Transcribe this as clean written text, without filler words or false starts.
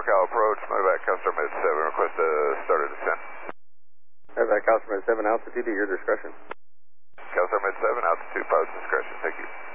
NorCal approach, medevac Custer Med 7, request a start of descent. Medevac Custer Med 7, altitude at your discretion. Custer Med 7, altitude, pilot's discretion, thank you.